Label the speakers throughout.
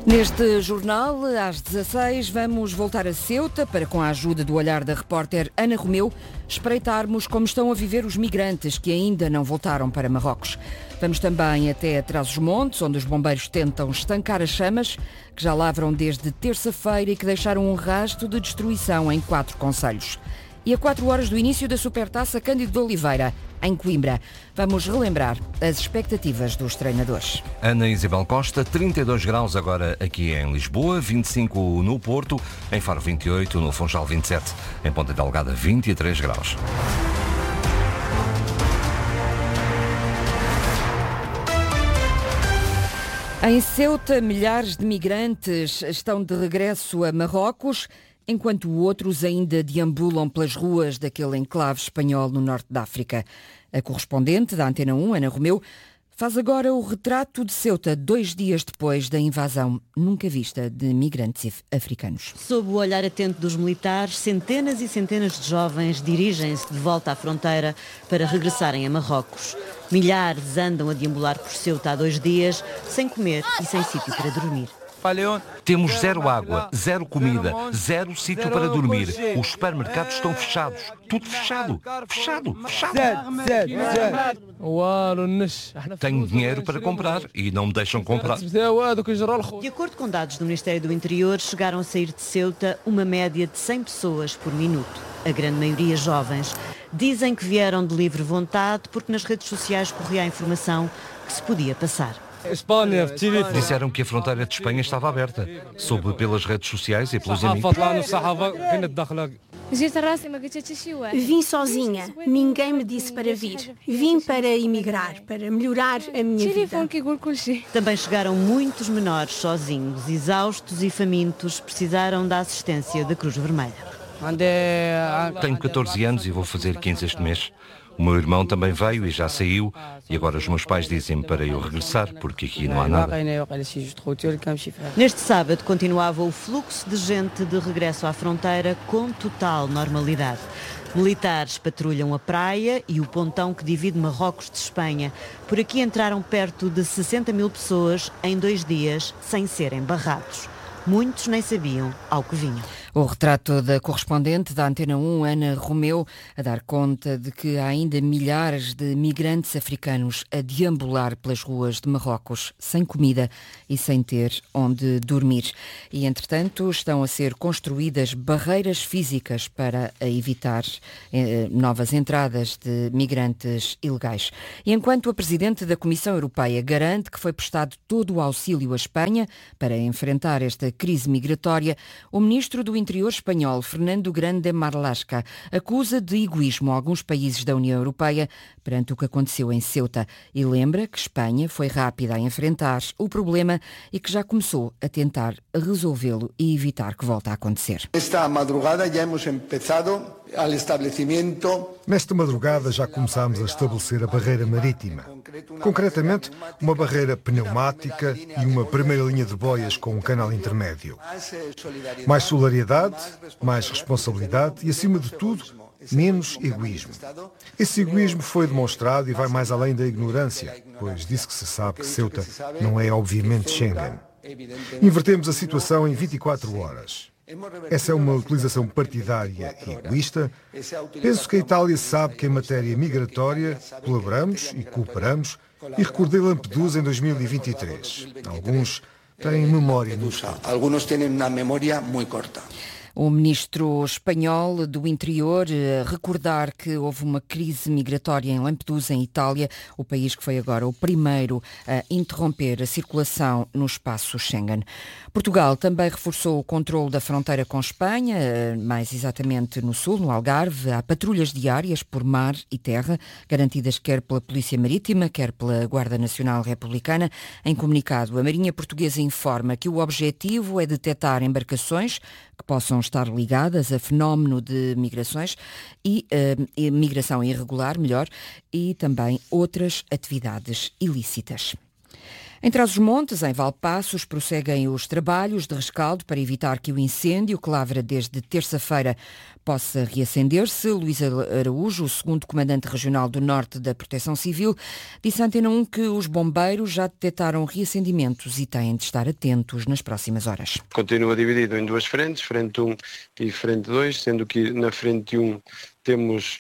Speaker 1: Neste jornal, às 16, vamos voltar a Ceuta para, com a ajuda do olhar da repórter Ana Romeu, espreitarmos como estão a viver os migrantes que ainda não voltaram para Marrocos. Vamos também até Trás-os-Montes, onde os bombeiros tentam estancar as chamas, que já lavram desde terça-feira e que deixaram um rasto de destruição em 4 concelhos. E a 4 horas do início da Supertaça Cândido de Oliveira, em Coimbra. Vamos relembrar as expectativas dos treinadores.
Speaker 2: Ana Isabel Costa, 32 graus agora aqui em Lisboa, 25 no Porto, em Faro 28, no Funchal 27, em Ponta Delgada 23 graus.
Speaker 1: Em Ceuta, milhares de migrantes estão de regresso a Marrocos, enquanto outros ainda deambulam pelas ruas daquele enclave espanhol no norte da África. A correspondente da Antena 1, Ana Romeu, faz agora o retrato de Ceuta 2 dias depois da invasão nunca vista de migrantes africanos.
Speaker 3: Sob o olhar atento dos militares, centenas e centenas de jovens dirigem-se de volta à fronteira para regressarem a Marrocos. Milhares andam a deambular por Ceuta há 2 dias, sem comer e sem sítio para dormir.
Speaker 2: Temos 0 água, 0 comida, 0 sítio para dormir. Os supermercados estão fechados. Tudo fechado. Fechado. Tenho dinheiro para comprar e não me deixam comprar.
Speaker 3: De acordo com dados do Ministério do Interior, chegaram a sair de Ceuta uma média de 100 pessoas por minuto. A grande maioria jovens. Dizem que vieram de livre vontade porque nas redes sociais corria a informação que se podia passar.
Speaker 2: Disseram que a fronteira de Espanha estava aberta. Soube pelas redes sociais e pelos amigos.
Speaker 4: Vim sozinha. Ninguém me disse para vir. Vim para emigrar, para melhorar a minha vida.
Speaker 3: Também chegaram muitos menores sozinhos, exaustos e famintos. Precisaram da assistência da Cruz Vermelha.
Speaker 2: Tenho 14 anos e vou fazer 15 este mês. O meu irmão também veio e já saiu, e agora os meus pais dizem-me para eu regressar, porque aqui não há nada.
Speaker 3: Neste sábado continuava o fluxo de gente de regresso à fronteira com total normalidade. Militares patrulham a praia e o pontão que divide Marrocos de Espanha. Por aqui entraram perto de 60 mil pessoas em 2 dias, sem serem barrados. Muitos nem sabiam ao que vinham.
Speaker 1: O retrato da correspondente da Antena 1, Ana Romeu, a dar conta de que há ainda milhares de migrantes africanos a deambular pelas ruas de Marrocos, sem comida e sem ter onde dormir. E, entretanto, estão a ser construídas barreiras físicas para evitar novas entradas de migrantes ilegais. E enquanto a Presidente da Comissão Europeia garante que foi prestado todo o auxílio à Espanha para enfrentar esta crise migratória, o Ministro do Interior espanhol, Fernando Grande Marlaska, acusa de egoísmo alguns países da União Europeia perante o que aconteceu em Ceuta e lembra que Espanha foi rápida a enfrentar o problema e que já começou a tentar resolvê-lo e evitar que volte a acontecer.
Speaker 5: Esta madrugada já hemos empezado al establecimiento.
Speaker 6: Nesta madrugada já começámos a estabelecer a barreira marítima. Concretamente, uma barreira pneumática e uma primeira linha de boias com um canal intermédio. Mais solidariedade, mais responsabilidade e, acima de tudo, menos egoísmo. Esse egoísmo foi demonstrado e vai mais além da ignorância, pois disso que se sabe que Ceuta não é obviamente Schengen. Invertemos a situação em 24 horas. Essa é uma utilização partidária e egoísta. Penso que a Itália sabe que em matéria migratória colaboramos e cooperamos e recordei Lampedusa em 2023. Alguns têm memória no chão.
Speaker 5: Alguns têm uma memória muito curta.
Speaker 1: O ministro espanhol do Interior recordar que houve uma crise migratória em Lampedusa, em Itália, o país que foi agora o primeiro a interromper a circulação no espaço Schengen. Portugal também reforçou o controle da fronteira com Espanha, mais exatamente no sul, no Algarve. Há patrulhas diárias por mar e terra, garantidas quer pela Polícia Marítima, quer pela Guarda Nacional Republicana. Em comunicado, a Marinha Portuguesa informa que o objetivo é detectar embarcações que possam estar ligadas a fenómeno de migrações e migração irregular, melhor, e também outras atividades ilícitas. Em Trás-os-Montes, em Valpaços, prosseguem os trabalhos de rescaldo para evitar que o incêndio, que lavra desde terça-feira, possa reacender-se. Luís Araújo, o segundo comandante regional do Norte da Proteção Civil, disse à Antena 1 que os bombeiros já detectaram reacendimentos e têm de estar atentos nas próximas horas.
Speaker 7: Continua dividido em duas frentes, frente 1 e frente 2, sendo que na frente 1 temos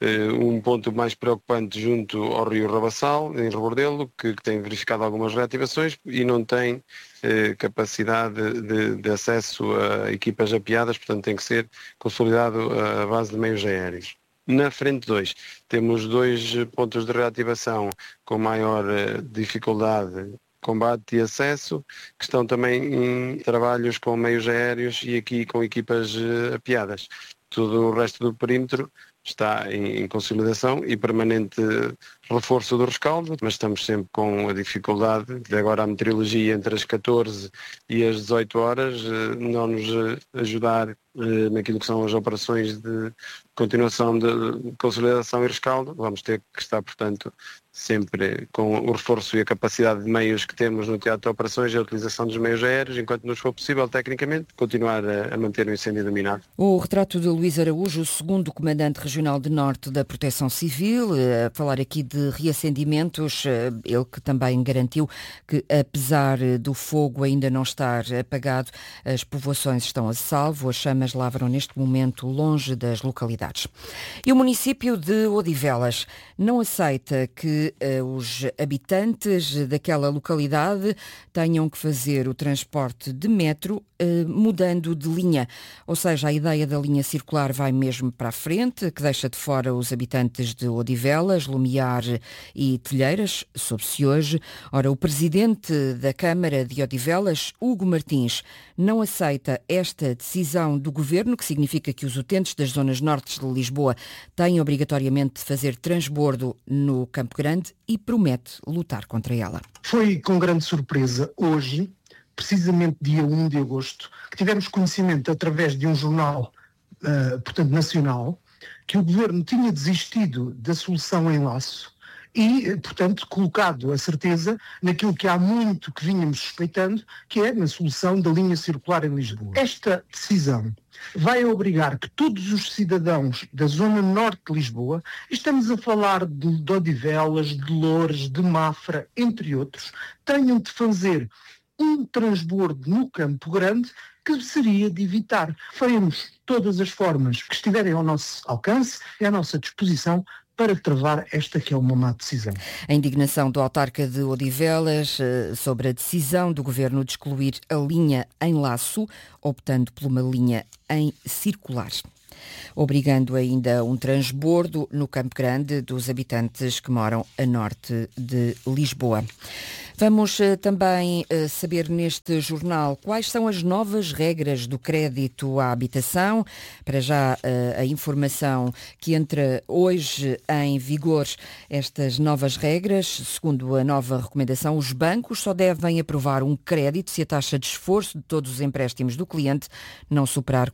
Speaker 7: um ponto mais preocupante junto ao rio Rabassal, em Rebordelo, que tem verificado algumas reativações e não tem capacidade de acesso a equipas apiadas, portanto tem que ser consolidado a base de meios aéreos. Na frente 2 temos 2 pontos de reativação com maior dificuldade, combate e acesso, que estão também em trabalhos com meios aéreos e aqui com equipas apiadas. Todo o resto do perímetro está em consolidação e permanente reforço do rescaldo, mas estamos sempre com a dificuldade de agora a meteorologia entre as 14 e as 18 horas não nos ajudar naquilo que são as operações de continuação de consolidação e rescaldo. Vamos ter que estar, portanto, sempre com o reforço e a capacidade de meios que temos no teatro de operações e a utilização dos meios aéreos, enquanto nos for possível, tecnicamente, continuar a manter o incêndio dominado.
Speaker 1: O retrato de Luís Araújo, o segundo comandante regional de Norte da Proteção Civil, a falar aqui de reacendimentos, ele que também garantiu que, apesar do fogo ainda não estar apagado, as povoações estão a salvo, as chamas lavram neste momento longe das localidades. E o município de Odivelas não aceita que os habitantes daquela localidade tenham que fazer o transporte de metro mudando de linha. Ou seja, a ideia da linha circular vai mesmo para a frente, que deixa de fora os habitantes de Odivelas, Lumiar e Telheiras, soube-se hoje. Ora, o presidente da Câmara de Odivelas, Hugo Martins, não aceita esta decisão do governo, que significa que os utentes das zonas nortes de Lisboa têm obrigatoriamente de fazer transbordo no Campo Grande e promete lutar contra ela.
Speaker 8: Foi com grande surpresa hoje, precisamente dia 1 de agosto, que tivemos conhecimento através de um jornal, portanto, nacional, que o governo tinha desistido da solução em laço e, portanto, colocado a certeza naquilo que há muito que vínhamos suspeitando, que é na solução da linha circular em Lisboa. Esta decisão vai obrigar que todos os cidadãos da zona norte de Lisboa, estamos a falar de Odivelas, de Loures, de Mafra, entre outros, tenham de fazer um transbordo no Campo Grande que seria de evitar. Faremos todas as formas que estiverem ao nosso alcance e à nossa disposição para travar esta que é uma má decisão.
Speaker 1: A indignação do autarca de Odivelas sobre a decisão do governo de excluir a linha em laço, optando por uma linha em circular, obrigando ainda um transbordo no Campo Grande dos habitantes que moram a norte de Lisboa. Vamos também saber neste jornal quais são as novas regras do crédito à habitação. Para já, a informação que entra hoje em vigor estas novas regras. Segundo a nova recomendação, os bancos só devem aprovar um crédito se a taxa de esforço de todos os empréstimos do cliente não superar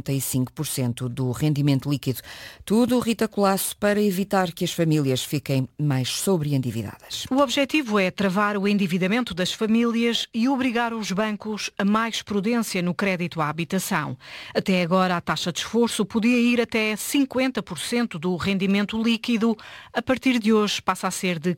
Speaker 1: 45% do rendimento líquido. Tudo, Rita Colasso, para evitar que as famílias fiquem mais sobreendividadas.
Speaker 9: O objetivo é travar o endividamento das famílias e obrigar os bancos a mais prudência no crédito à habitação. Até agora, a taxa de esforço podia ir até 50% do rendimento líquido. A partir de hoje, passa a ser de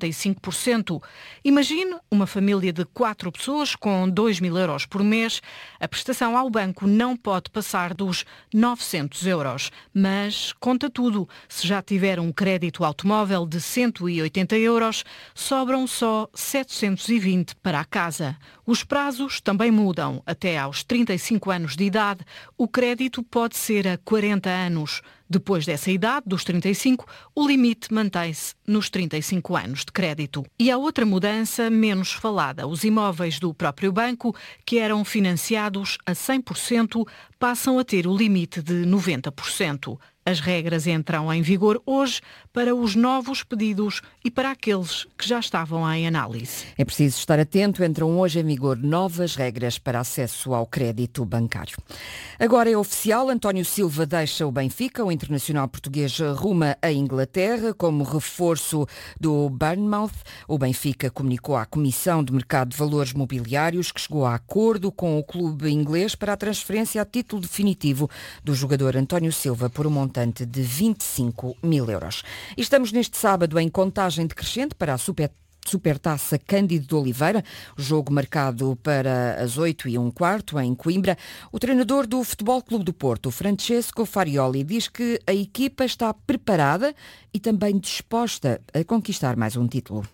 Speaker 9: 45%. Imagine uma família de 4 pessoas com 2.000 euros por mês. A prestação ao banco não pode passar dos 900 euros. Mas conta tudo. Se já tiver um crédito automóvel de 180 euros, sobram só 720 para a casa. Os prazos também mudam. Até aos 35 anos de idade, o crédito pode ser a 40 anos. Depois dessa idade, dos 35, o limite mantém-se nos 35 anos de crédito. E há outra mudança menos falada. Os imóveis do próprio banco, que eram financiados a 100%, passam a ter o limite de 90%. As regras entram em vigor hoje para os novos pedidos e para aqueles que já estavam em análise.
Speaker 1: É preciso estar atento, entram hoje em vigor novas regras para acesso ao crédito bancário. Agora é oficial, António Silva deixa o Benfica, o internacional português ruma a Inglaterra como reforço do Bournemouth. O Benfica comunicou à Comissão de Mercado de Valores Mobiliários que chegou a acordo com o clube inglês para a transferência a título definitivo do jogador António Silva por um montante de 25 mil euros. E estamos neste sábado em contagem decrescente para a Supertaça Cândido de Oliveira, jogo marcado para as 8h15 em Coimbra. O treinador do Futebol Clube do Porto, Francesco Farioli, diz que a equipa está preparada e também disposta a conquistar mais um título.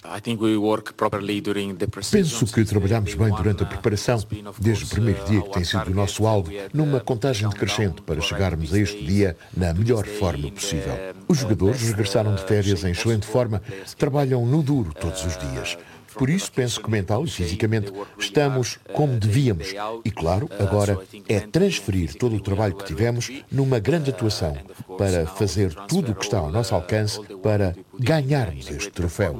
Speaker 10: Penso que trabalhamos bem durante a preparação, desde o primeiro dia que tem sido o nosso alvo, numa contagem decrescente para chegarmos a este dia na melhor forma possível. Os jogadores regressaram de férias em excelente forma, trabalham no duro todos os dias. Por isso, penso que mental e fisicamente estamos como devíamos. E, claro, agora é transferir todo o trabalho que tivemos numa grande atuação para fazer tudo o que está ao nosso alcance para ganharmos este troféu.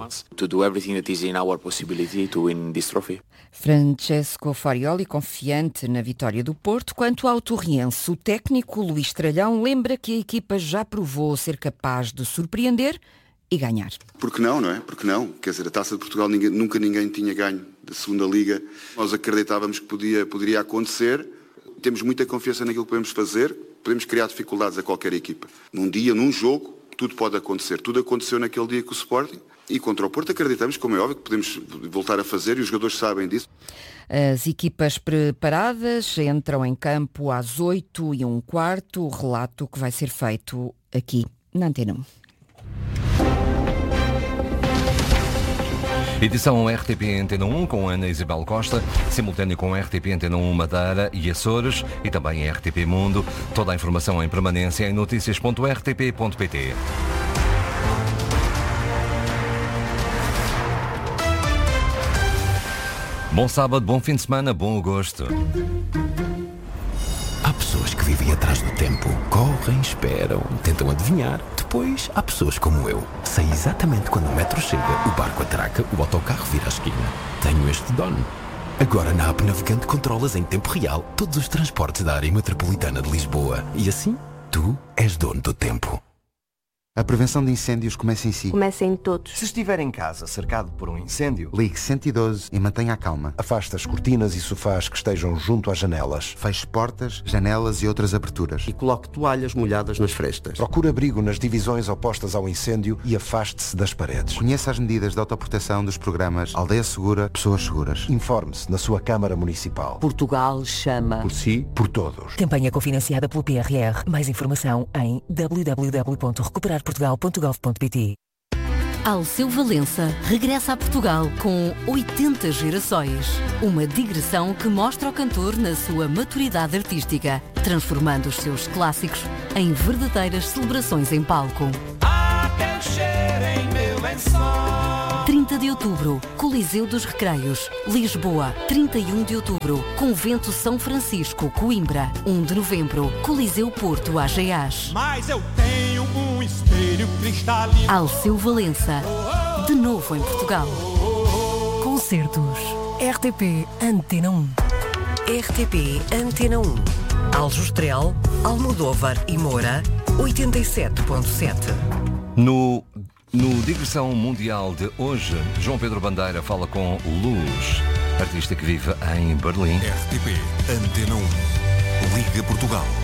Speaker 1: Francesco Farioli confiante na vitória do Porto. Quanto ao torriense, o técnico Luís Tralhão lembra que a equipa já provou ser capaz de surpreender e ganhar.
Speaker 11: Porque não, não é? Porque não? Quer dizer, a Taça de Portugal nunca ninguém tinha ganho da segunda Liga. Nós acreditávamos que poderia acontecer. Temos muita confiança naquilo que podemos fazer. Podemos criar dificuldades a qualquer equipa. Num dia, num jogo, tudo pode acontecer. Tudo aconteceu naquele dia com o Sporting. E contra o Porto acreditamos, como é óbvio, que podemos voltar a fazer e os jogadores sabem disso.
Speaker 1: As equipas preparadas entram em campo às 8h15. O relato que vai ser feito aqui na Antena 1.
Speaker 2: Edição RTP Antena 1 com Ana Isabel Costa, simultâneo com RTP Antena 1 Madeira e Açores e também RTP Mundo. Toda a informação em permanência em noticias.rtp.pt. Bom sábado, bom fim de semana, bom agosto.
Speaker 12: Há pessoas que vivem atrás do tempo, correm, esperam, tentam adivinhar. Depois há pessoas como eu. Sei exatamente quando o metro chega, o barco atraca, o autocarro vira a esquina. Tenho este dono. Agora na App Navegante controlas em tempo real todos os transportes da área metropolitana de Lisboa. E assim, tu és dono do tempo.
Speaker 13: A prevenção de incêndios começa em si.
Speaker 14: Começa em todos.
Speaker 15: Se estiver em casa cercado por um incêndio,
Speaker 13: ligue 112 e mantenha a calma.
Speaker 15: Afaste as cortinas e sofás que estejam junto às janelas.
Speaker 13: Feche portas, janelas e outras aberturas.
Speaker 16: E coloque toalhas molhadas nas frestas.
Speaker 15: Procure abrigo nas divisões opostas ao incêndio e afaste-se das paredes.
Speaker 13: Conheça as medidas de autoproteção dos programas Aldeia Segura, Pessoas Seguras.
Speaker 15: Informe-se na sua Câmara Municipal.
Speaker 17: Portugal chama.
Speaker 15: Por si, por todos.
Speaker 17: Campanha cofinanciada pelo PRR. Mais informação em www.recuperarportugal.gov.pt.
Speaker 18: Alceu Valença regressa a Portugal com 80 gerações. Uma digressão que mostra o cantor na sua maturidade artística, transformando os seus clássicos em verdadeiras celebrações em palco.
Speaker 19: Há quem cheire em meu lençol.
Speaker 18: 30 de outubro, Coliseu dos Recreios, Lisboa. 31 de outubro, Convento São Francisco, Coimbra. 1 de novembro, Coliseu Porto, AGAs.
Speaker 19: Mas eu tenho um espelho cristalino.
Speaker 18: Alceu Valença, de novo em Portugal.
Speaker 17: Concertos. RTP Antena 1. RTP Antena 1. Aljustrel, Almodóvar e Moura, 87.7.
Speaker 2: No Digressão Mundial de hoje, João Pedro Bandeira fala com Luz, artista que vive em Berlim.
Speaker 20: RTP Antena 1. Liga Portugal.